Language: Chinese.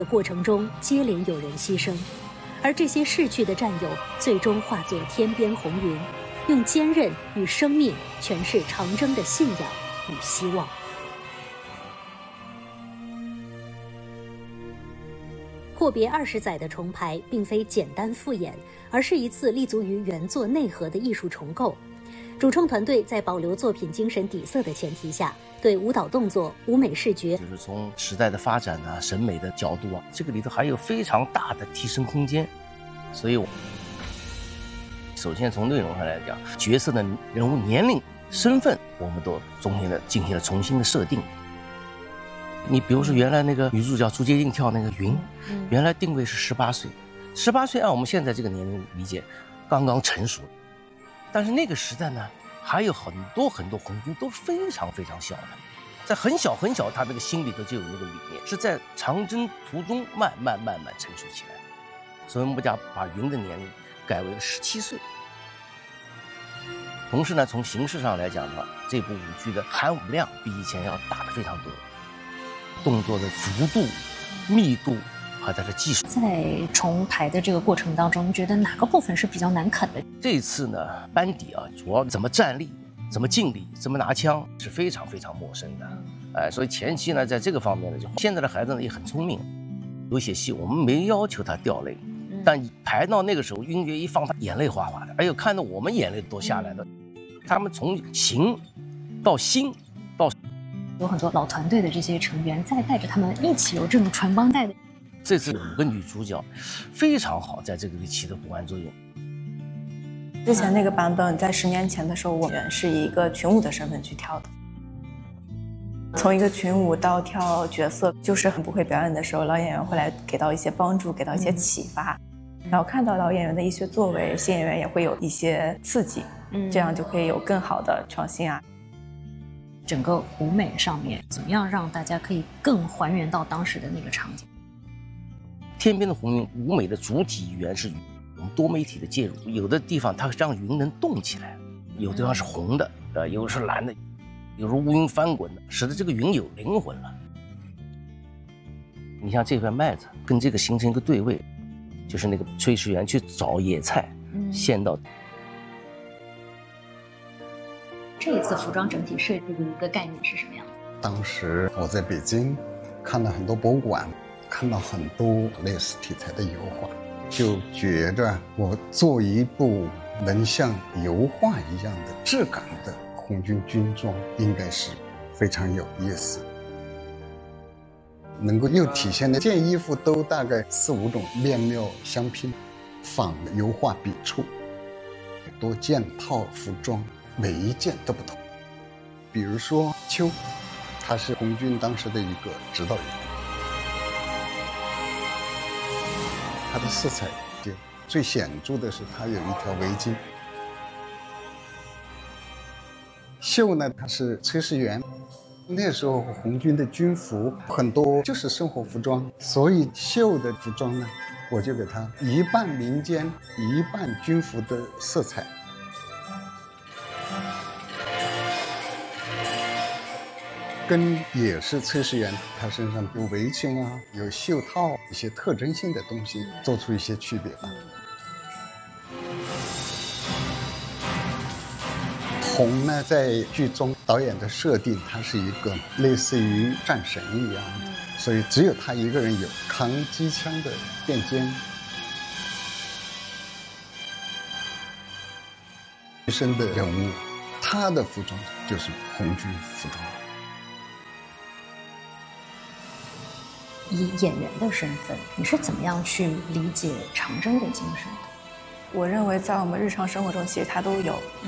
过程中接连有人牺牲，而这些逝去的战友最终化作天边红云，用坚韧与生命诠释长征的信仰与希望。阔别20载的重排，并非简单复演，而是一次立足于原作内核的艺术重构。主创团队在保留作品精神底色的前提下，对舞蹈动作、舞美视觉， 就是从时代的发展啊、审美的角度啊，这个里头还有非常大的提升空间。所以，首先从内容上来讲，角色的人物年龄、身份，我们都进行了重新的设定。你比如说，原来那个女主角朱洁映跳那个云，原来定位是18岁，18岁按我们现在这个年龄理解，刚刚成熟。但是那个时代呢，还有很多红军都非常小的，在很小，他那个心里头就有那个理念，是在长征途中慢慢成熟起来。所以我们把云的年龄改为了17岁。同时呢，从形式上来讲的话，这部舞剧的含舞量比以前要大得非常多，动作的幅度、密度和它的技术。 在重排的这个过程当中，你觉得哪个部分是比较难啃的？ 这一次呢，班底啊，主要怎么站立、怎么敬礼、怎么拿枪，是非常陌生的。所以前期呢，在这个方面呢，就现在的孩子呢也很聪明，有些戏我们没要求他掉泪，但排到那个时候，音乐一放，他眼泪哗哗的，哎呦，看到我们眼泪都下来了。他们从形到心到， 有很多老团队的这些成员再带着他们一起有这种传帮带的。 这次5个女主角非常好，在这个里起的补完作用。 之前那个版本在10年前的时候，我们是以一个群舞的身份去跳的。从一个群舞到跳角色，就是很不会表演的时候，老演员会来给到一些帮助，给到一些启发，然后看到老演员的一些作为，新演员也会有一些刺激，这样就可以有更好的创新啊。 整个舞美上面，怎么样让大家可以更还原到当时的那个场景？ 天边的红云舞美的主体语言是我们多媒体的介入，有的地方它让云能动起来，有的地方是红的，有的是蓝的，有时候乌云翻滚的，使得这个云有灵魂了。你像这片麦子跟这个形成一个对位，就是那个炊事员去找野菜，献到。 这一次服装整体设计的一个概念是什么样的？ 当时我在北京看了很多博物馆，看到很多类似题材的油画，就觉着我做一部能像油画一样的质感的红军军装，应该是非常有意思，能够又体现的件衣服都大概4、5种面料相拼，仿油画笔触，多件套服装，每一件都不同。比如说秋，他是红军当时的一个指导员，他的色彩最显著的是他有一条围巾。秀呢，他是炊事员，那时候红军的军服很多就是生活服装，所以秀的服装呢，我就给他一半民间一半军服的色彩。跟也是炊事员，他身上有围裙啊，有袖套，一些特征性的东西，做出一些区别吧。红呢，在剧中导演的设定，他是一个类似于战神一样的，所以只有他一个人有扛机枪的垫肩。身的人物，他的服装就是红军服装。 以演员的身份，你是怎么样去理解长征的精神的？ 我认为在我们日常生活中，其实它都有。